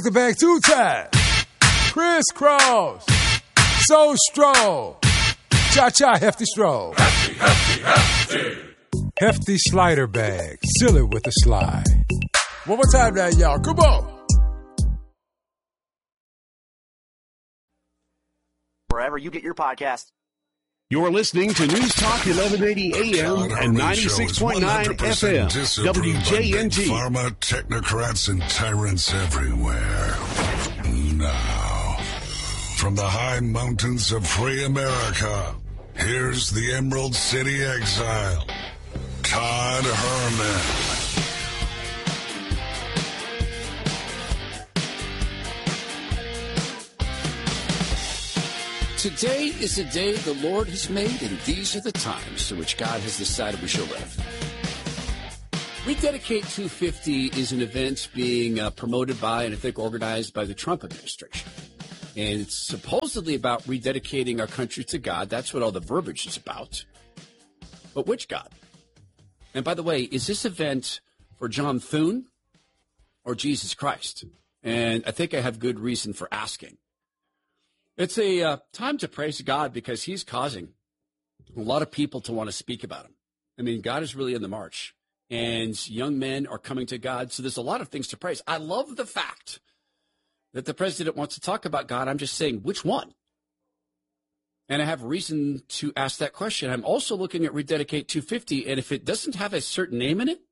The back 2 times. Crisscross. So stroll. Cha-cha hefty stroll. Hefty, hefty, hefty. Hefty slider bag. Silly with a slide. One more time now, y'all. Come on. Wherever you get your podcast. You're listening to News Talk 1180 AM and 96.9 FM. WJNT. Pharma technocrats and tyrants everywhere. Now, from the high mountains of free America, here's the Emerald City exile, Todd Herman. Today is the day the Lord has made, and these are the times to which God has decided we shall live. Rededicate 250 is an event being promoted by and I think organized by the Trump administration. And it's supposedly about rededicating our country to God. That's what all the verbiage is about. But which God? And by the way, is this event for John Thune or Jesus Christ? And I think I have good reason for asking. It's a time to praise God because he's causing a lot of people to want to speak about him. I mean, God is really in the march, and young men are coming to God. So there's a lot of things to praise. I love the fact that the president wants to talk about God. I'm just saying, which one? And I have reason to ask that question. I'm also looking at Rededicate 250, and if it doesn't have a certain name in it,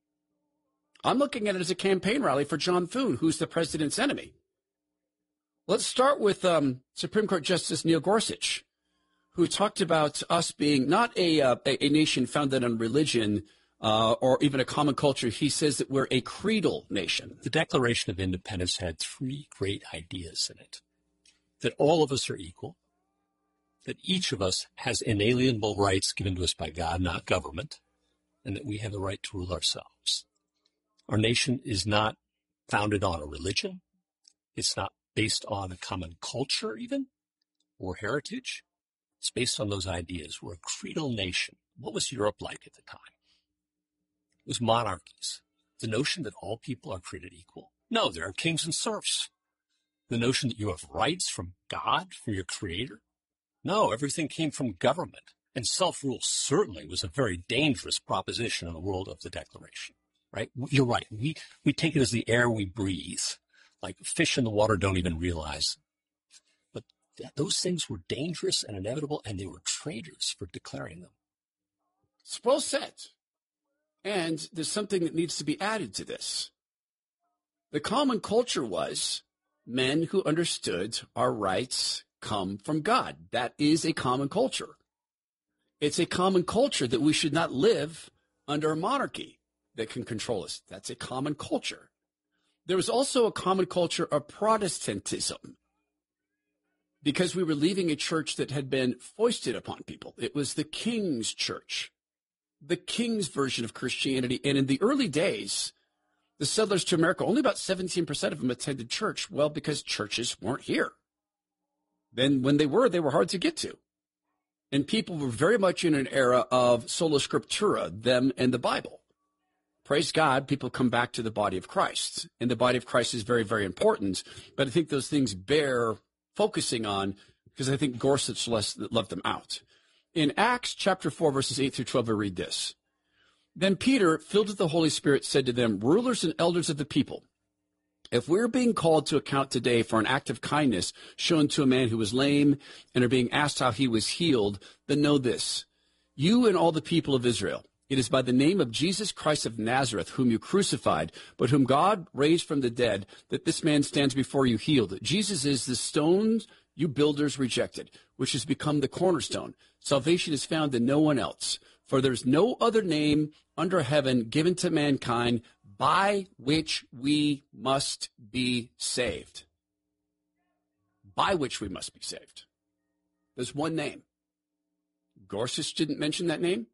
I'm looking at it as a campaign rally for John Thune, who's the president's enemy. Let's start with Supreme Court Justice Neil Gorsuch, who talked about us being not a nation founded on religion or even a common culture. He says that we're a creedal nation. The Declaration of Independence had three great ideas in it: that all of us are equal, that each of us has inalienable rights given to us by God, not government, and that we have the right to rule ourselves. Our nation is not founded on a religion. It's not based on a common culture even, or heritage. It's based on those ideas. We're a creedal nation. What was Europe like at the time? It was monarchies. The notion that all people are created equal. No, there are kings and serfs. The notion that you have rights from God, from your creator. No, everything came from government. And self-rule certainly was a very dangerous proposition in the world of the Declaration, right? You're right. We take it as the air we breathe. Like fish in the water don't even realize. But those things were dangerous and inevitable, and they were traitors for declaring them. It's well said. And there's something that needs to be added to this. The common culture was men who understood our rights come from God. That is a common culture. It's a common culture that we should not live under a monarchy that can control us. That's a common culture. There was also a common culture of Protestantism because we were leaving a church that had been foisted upon people. It was the king's church, the king's version of Christianity. And in the early days, the settlers to America, only about 17% of them attended church. Well, because churches weren't here. Then when they were hard to get to. And people were very much in an era of sola scriptura, them and the Bible. Praise God, people come back to the body of Christ. And the body of Christ is very, very important. But I think those things bear focusing on because I think Gorsuch left them out. In Acts chapter 4, verses 8 through 12, we read this. Then Peter, filled with the Holy Spirit, said to them, rulers and elders of the people, if we're being called to account today for an act of kindness shown to a man who was lame and are being asked how he was healed, then know this, you and all the people of Israel, it is by the name of Jesus Christ of Nazareth, whom you crucified, but whom God raised from the dead, that this man stands before you healed. Jesus is the stone you builders rejected, which has become the cornerstone. Salvation is found in no one else, for there is no other name under heaven given to mankind by which we must be saved. By which we must be saved. There's one name. Gorsuch didn't mention that name.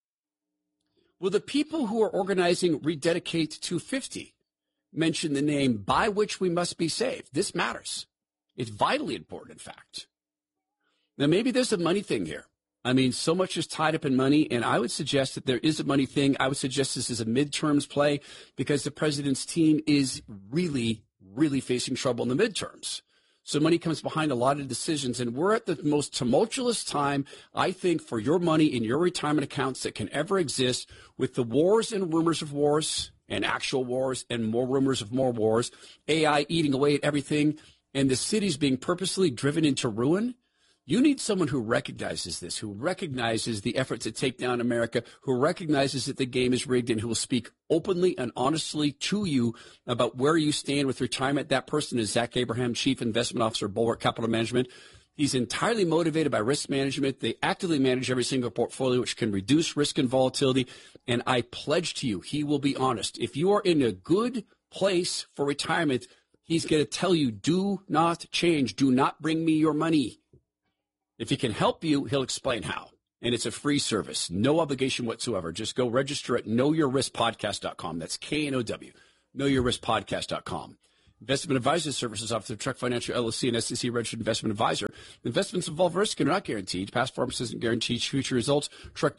Will the people who are organizing Rededicate 250 mention the name by which we must be saved? This matters. It's vitally important, in fact. Now, maybe there's a money thing here. I mean, so much is tied up in money, and I would suggest that there is a money thing. I would suggest this is a midterms play because the president's team is really, really facing trouble in the midterms. So money comes behind a lot of decisions, and we're at the most tumultuous time, I think, for your money in your retirement accounts that can ever exist, with the wars and rumors of wars and actual wars and more rumors of more wars, AI eating away at everything, and the cities being purposely driven into ruin. You need someone who recognizes this, who recognizes the effort to take down America, who recognizes that the game is rigged, and who will speak openly and honestly to you about where you stand with retirement. That person is Zach Abraham, Chief Investment Officer, Bulwark Capital Management. He's entirely motivated by risk management. They actively manage every single portfolio, which can reduce risk and volatility. And I pledge to you, he will be honest. If you are in a good place for retirement, he's going to tell you, do not change. Do not bring me your money. If he can help you, he'll explain how. And it's a free service, no obligation whatsoever. Just go register at knowyourriskpodcast.com. That's K-N-O-W, knowyourriskpodcast.com. Investment advisor services offered through Truck Financial LLC and SEC registered investment advisor. Investments involve risk and are not guaranteed. Past performance isn't guaranteed future results. Truck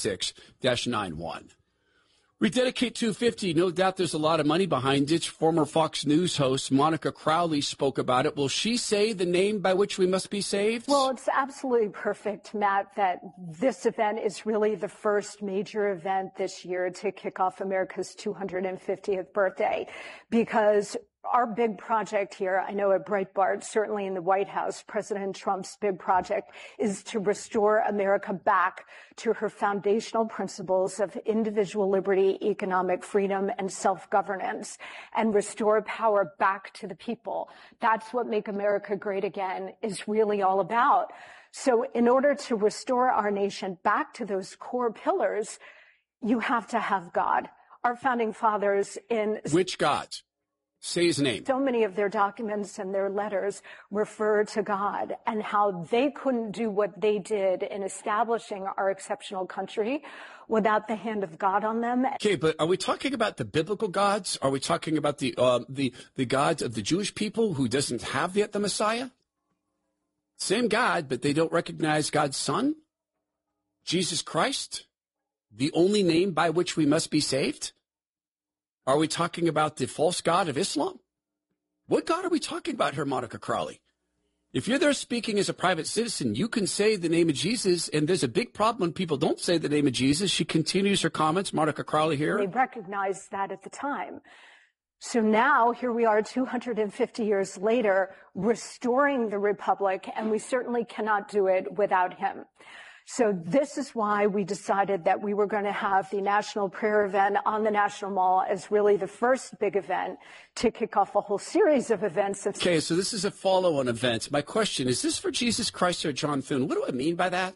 26-91. Rededicate 250. No doubt there's a lot of money behind it. Former Fox News host Monica Crowley spoke about it. Will she say the name by which we must be saved? Well, it's absolutely perfect, Matt, that this event is really the first major event this year to kick off America's 250th birthday, because our big project here, I know at Breitbart, certainly in the White House, President Trump's big project is to restore America back to her foundational principles of individual liberty, economic freedom, and self-governance, and restore power back to the people. That's what Make America Great Again is really all about. So in order to restore our nation back to those core pillars, you have to have God. Our founding fathers in... Which God? Say his name. So many of their documents and their letters refer to God and how they couldn't do what they did in establishing our exceptional country without the hand of God on them. Okay, but are we talking about the biblical gods? Are we talking about the gods of the Jewish people who doesn't have yet the Messiah? Same God, but they don't recognize God's Son? Jesus Christ? The only name by which we must be saved? Are we talking about the false god of Islam? What God are we talking about here, Monica Crowley? If you're there speaking as a private citizen, you can say the name of Jesus, and there's a big problem when people don't say the name of Jesus. She continues her comments, Monica Crowley here. They recognized that at the time. So now, here we are 250 years later, restoring the Republic, and we certainly cannot do it without him. So this is why we decided that we were going to have the National Prayer event on the National Mall as really the first big event to kick off a whole series of events. Okay, so this is a follow-on event. My question, is this for Jesus Christ or John Thune? What do I mean by that?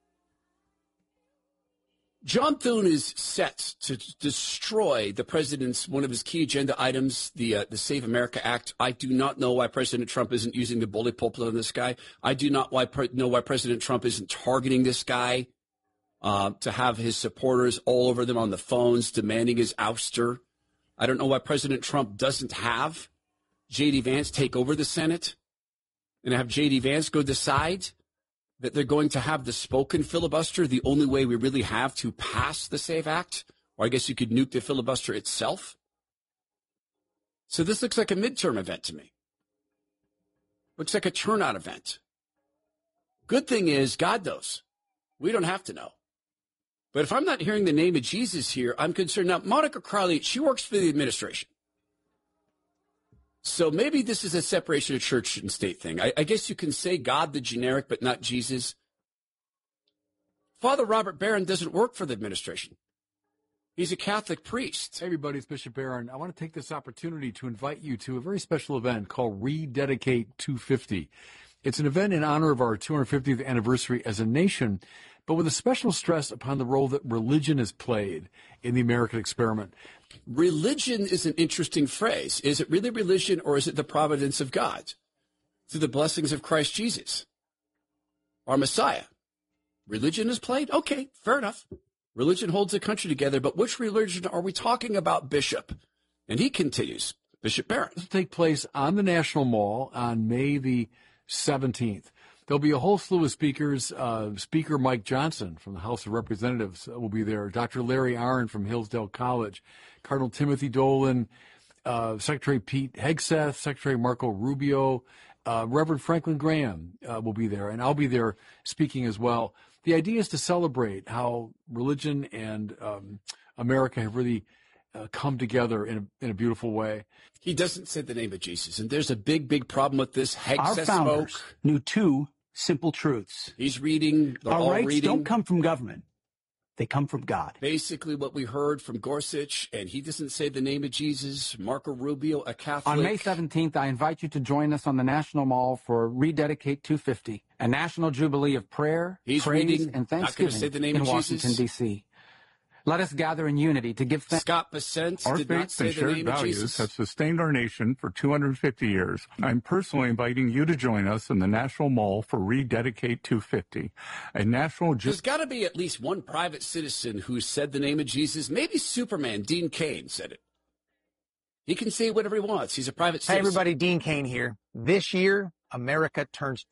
John Thune is set to destroy the president's, one of his key agenda items, the Save America Act. I do not know why President Trump isn't using the bully pulpit on this guy. I do not know why President Trump isn't targeting this guy to have his supporters all over them on the phones demanding his ouster. I don't know why President Trump doesn't have J.D. Vance take over the Senate and have J.D. Vance go decide that they're going to have the spoken filibuster, the only way we really have to pass the SAVE Act, or I guess you could nuke the filibuster itself. So this looks like a midterm event to me. Looks like a turnout event. Good thing is, God knows. We don't have to know. But if I'm not hearing the name of Jesus here, I'm concerned. Now, Monica Crowley, she works for the administration. So maybe this is a separation of church and state thing. I guess you can say God, the generic, but not Jesus. Father Robert Barron doesn't work for the administration. He's a Catholic priest. Hey, everybody, it's Bishop Barron. I want to take this opportunity to invite you to a very special event called Rededicate 250. It's an event in honor of our 250th anniversary as a nation, but with a special stress upon the role that religion has played in the American experiment. Religion is an interesting phrase. Is it really religion, or is it the providence of God through the blessings of Christ Jesus, our Messiah? Religion is played? Okay, fair enough. Religion holds the country together, but which religion are we talking about, Bishop? And he continues, Bishop Barron. This will take place on the National Mall on May the 17th. There'll be a whole slew of speakers. Speaker Mike Johnson from the House of Representatives will be there. Dr. Larry Arnn from Hillsdale College. Cardinal Timothy Dolan. Secretary Pete Hegseth, Secretary Marco Rubio, Reverend Franklin Graham will be there, and I'll be there speaking as well. The idea is to celebrate how religion and America have really come together in a beautiful way. He doesn't say the name of Jesus, and there's a big, big problem with this. Our founders knew two simple truths. He's reading. Our rights don't come from government. They come from God. Basically what we heard from Gorsuch, and he doesn't say the name of Jesus. Marco Rubio, a Catholic. On May 17th, I invite you to join us on the National Mall for Rededicate 250, a national jubilee of prayer, praise, and thanksgiving in Washington, D.C. Let us gather in unity to give thanks. Scott Bessent Our did not faith say and the shared name of values Jesus. have sustained our nation for 250 years. I'm personally inviting you to join us in the National Mall for Rededicate 250, a national... There's got to be at least one private citizen who said the name of Jesus. Maybe Superman, Dean Cain, said it. He can say whatever he wants. He's a private citizen. Hey, everybody, Dean Cain here. This year, America turns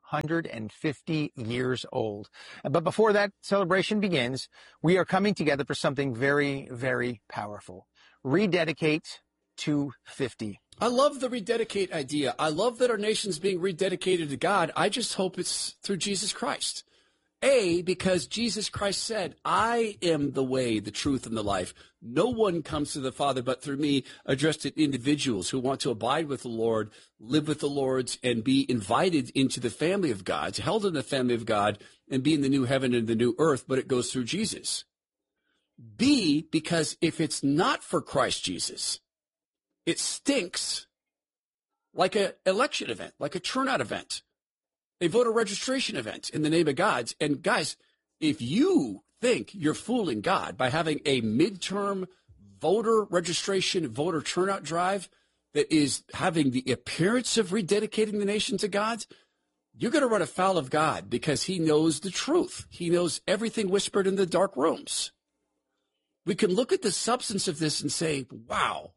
250 years old. But before that celebration begins, we are coming together for something very, very powerful. Rededicate 250. I love the rededicate idea. I love that our nation's being rededicated to God. I just hope it's through Jesus Christ. Because Jesus Christ said, I am the way, the truth, and the life. No one comes to the Father but through me, addressed to individuals who want to abide with the Lord, live with the Lord, and be invited into the family of God, held in the family of God, and be in the new heaven and the new earth, but it goes through Jesus. Because if it's not for Christ Jesus, it stinks like an election event, like a turnout event. A voter registration event in the name of God. And guys, if you think you're fooling God by having a midterm voter registration, voter turnout drive that is having the appearance of rededicating the nation to God, you're going to run afoul of God because he knows the truth. He knows everything whispered in the dark rooms. We can look at the substance of this and say, wow.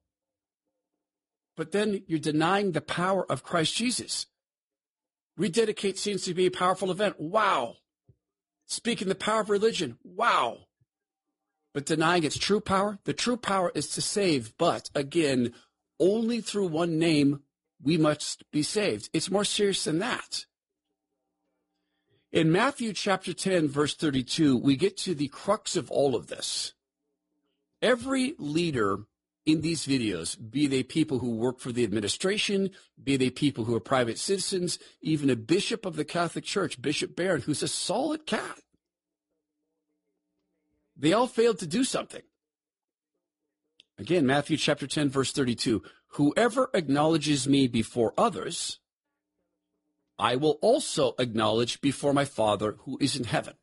But then you're denying the power of Christ Jesus. Rededicate seems to be a powerful event. Wow. Speaking the power of religion. Wow. But denying its true power. The true power is to save. But again, only through one name we must be saved. It's more serious than that. In Matthew chapter 10, verse 32, we get to the crux of all of this. Every leader in these videos, be they people who work for the administration, be they people who are private citizens, even a bishop of the Catholic Church, Bishop Barron, who's a solid cat, they all failed to do something. Again, Matthew chapter 10, verse 32, whoever acknowledges me before others, I will also acknowledge before my Father who is in heaven.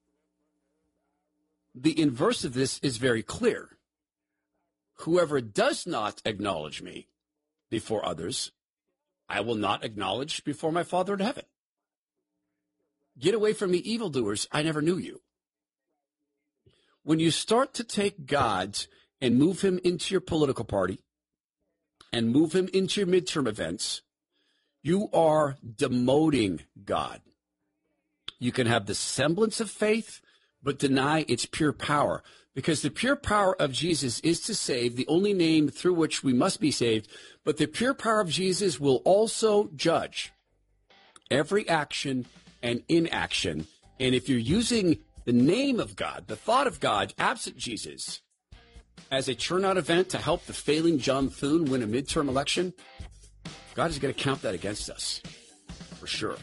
The inverse of this is very clear. Whoever does not acknowledge me before others, I will not acknowledge before my Father in heaven. Get away from me, evildoers. I never knew you. When you start to take God and move him into your political party and move him into your midterm events, you are demoting God. You can have the semblance of faith, but deny its pure power. Because the pure power of Jesus is to save, the only name through which we must be saved. But the pure power of Jesus will also judge every action and inaction. And if you're using the name of God, the thought of God, absent Jesus, as a turnout event to help the failing John Thune win a midterm election, God is going to count that against us, for sure.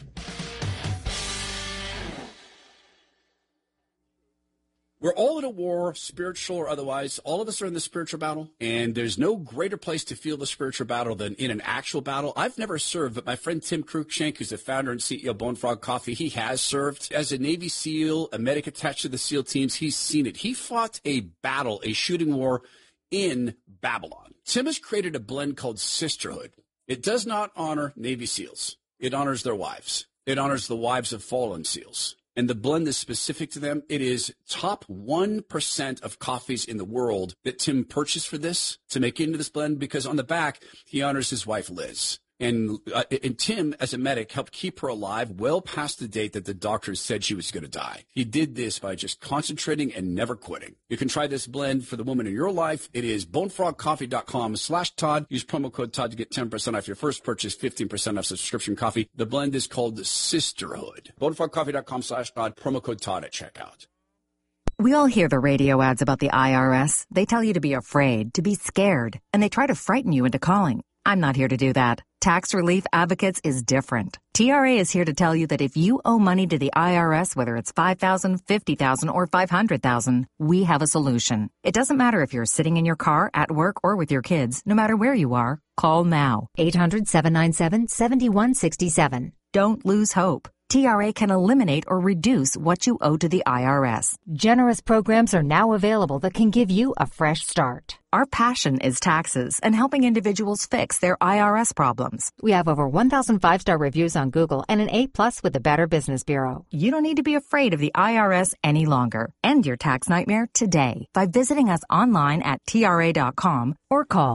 We're all in a war, spiritual or otherwise. All of us are in the spiritual battle, and there's no greater place to feel the spiritual battle than in an actual battle. I've never served, but my friend Tim Cruikshank, who's the founder and CEO of Bone Frog Coffee, he has served. As a Navy SEAL, a medic attached to the SEAL teams, he's seen it. He fought a battle, a shooting war in Babylon. Tim has created a blend called Sisterhood. It does not honor Navy SEALs. It honors their wives. It honors the wives of fallen SEALs. And the blend is specific to them. It is top 1% of coffees in the world that Tim purchased for this to make into this blend, because on the back, he honors his wife, Liz. And Tim, as a medic, helped keep her alive well past the date that the doctors said she was going to die. He did this by just concentrating and never quitting. You can try this blend for the woman in your life. It is bonefrogcoffee.com/Todd. Use promo code Todd to get 10% off your first purchase, 15% off subscription coffee. The blend is called Sisterhood. bonefrogcoffee.com/Todd. Promo code Todd at checkout. We all hear the radio ads about the IRS. They tell you to be afraid, to be scared, and they try to frighten you into calling. I'm not here to do that. Tax Relief Advocates is different. TRA is here to tell you that if you owe money to the IRS, whether it's $5,000, $50,000, or $500,000, we have a solution. It doesn't matter if you're sitting in your car, at work, or with your kids. No matter where you are, call now. 800-797-7167. Don't lose hope. TRA can eliminate or reduce what you owe to the IRS. Generous programs are now available that can give you a fresh start. Our passion is taxes and helping individuals fix their IRS problems. We have over 1,000 5-star reviews on Google and an A+ with the Better Business Bureau. You don't need to be afraid of the IRS any longer. End your tax nightmare today by visiting us online at TRA.com or call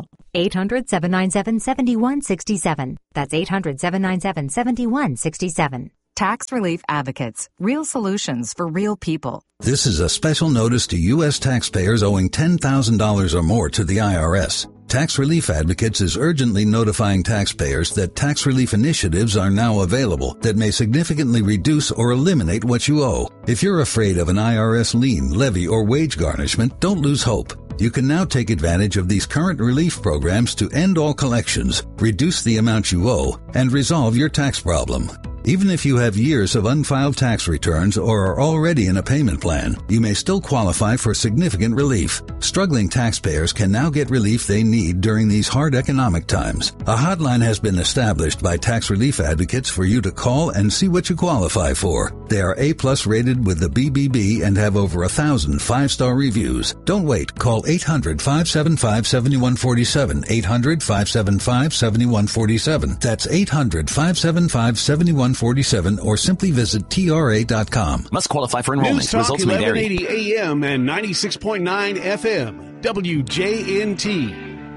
800-797-7167. That's 800-797-7167. Tax Relief Advocates. Real solutions for real people. This is a special notice to U.S. taxpayers owing $10,000 or more to the IRS. Tax Relief Advocates is urgently notifying taxpayers that tax relief initiatives are now available that may significantly reduce or eliminate what you owe. If you're afraid of an IRS lien, levy, or wage garnishment, don't lose hope. You can now take advantage of these current relief programs to end all collections, reduce the amount you owe, and resolve your tax problem. Even if you have years of unfiled tax returns or are already in a payment plan, you may still qualify for significant relief. Struggling taxpayers can now get relief they need during these hard economic times. A hotline has been established by Tax Relief Advocates for you to call and see what you qualify for. They are A+ rated with the BBB and have over 1,000 5-star reviews. Don't wait. Call 800-575-7147. 800-575-7147. That's 800-575-7147 or simply visit TRA.com. Must qualify for enrollment. News Talk Results may vary. 1180 AM and 96.9 FM. WJNT.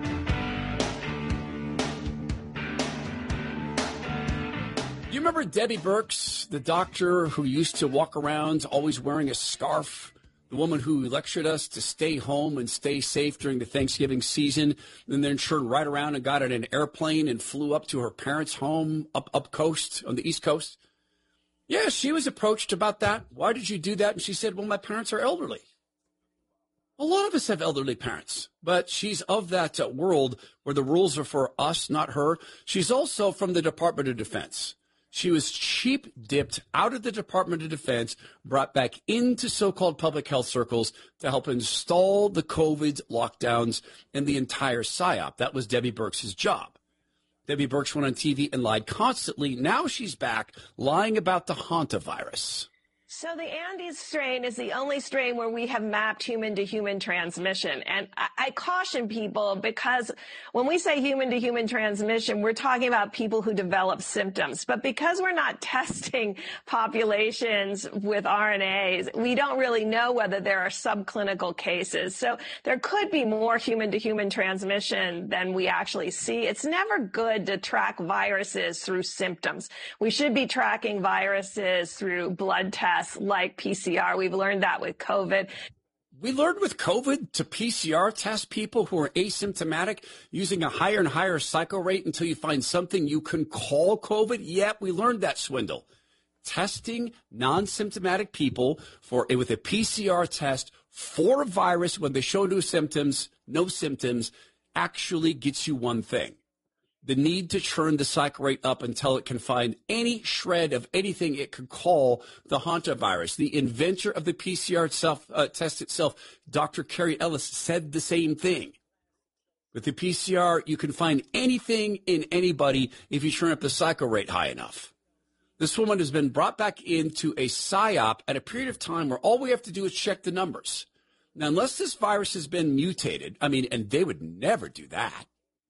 You remember Debbie Birx, the doctor who used to walk around always wearing a scarf? The woman who lectured us to stay home and stay safe during the Thanksgiving season, and then turned right around and got on an airplane and flew up to her parents' home up coast on the East Coast. Yeah, she was approached about that. Why did you do that? And she said, well, my parents are elderly. A lot of us have elderly parents, but she's of that world where the rules are for us, not her. She's also from the Department of Defense. She was cheap dipped out of the Department of Defense, brought back into so-called public health circles to help install the COVID lockdowns and the entire PSYOP. That was Debbie Birx's job. Debbie Birx went on TV and lied constantly. Now she's back lying about the hantavirus. So the Andes strain is the only strain where we have mapped human-to-human transmission. And I caution people because when we say human-to-human transmission, we're talking about people who develop symptoms. But because we're not testing populations with RNAs, we don't really know whether there are subclinical cases. So there could be more human-to-human transmission than we actually see. It's never good to track viruses through symptoms. We should be tracking viruses through blood tests like PCR. We've learned that with COVID. We learned with COVID to PCR test people who are asymptomatic using a higher and higher cycle rate until you find something you can call COVID. Yep, we learned that swindle. Testing non-symptomatic people with a PCR test for a virus when they show no symptoms, actually gets you one thing. The need to turn the cycle rate up until it can find any shred of anything it could call the hantavirus. The inventor of the PCR test itself, Dr. Carrie Ellis, said the same thing. With the PCR, you can find anything in anybody if you turn up the cycle rate high enough. This woman has been brought back into a PSYOP at a period of time where all we have to do is check the numbers. Now, unless this virus has been mutated, and they would never do that.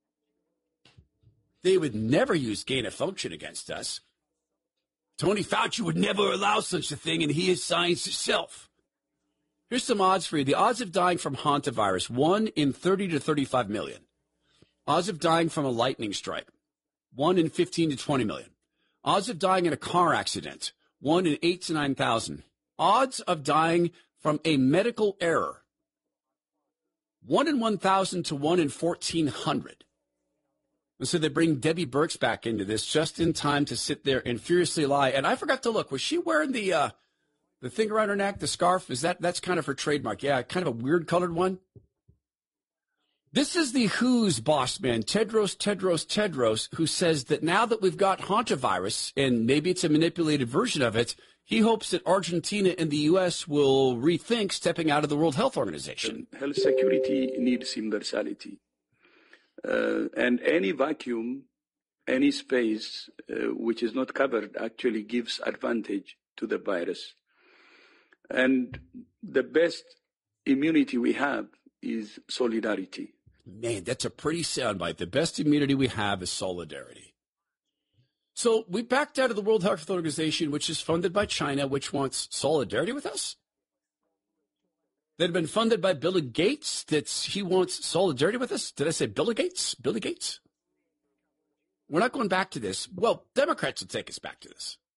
They would never use gain of function against us. Tony Fauci would never allow such a thing, and he is science itself. Here's some odds for you. The odds of dying from hantavirus, 1 in 30 to 35 million. Odds of dying from a lightning strike, 1 in 15 to 20 million. Odds of dying in a car accident, 1 in 8 to 9,000. Odds of dying from a medical error, 1 in 1,000 to 1 in 1,400. And so they bring Debbie Birx back into this just in time to sit there and furiously lie. And I forgot to look. Was she wearing the thing around her neck, the scarf? That's kind of her trademark? Yeah, kind of a weird colored one. This is the WHO's boss man, Tedros, who says that now that we've got hantavirus, and maybe it's a manipulated version of it, he hopes that Argentina and the U.S. will rethink stepping out of the World Health Organization. Health security needs universality. And any vacuum, any space which is not covered actually gives advantage to the virus. And the best immunity we have is solidarity. Man, that's a pretty soundbite. The best immunity we have is solidarity. So we backed out of the World Health Organization, which is funded by China, which wants solidarity with us. That had been funded by Bill Gates, that he wants solidarity with us. Did I say Bill Gates? Billy Gates? We're not going back to this. Well, Democrats will take us back to this.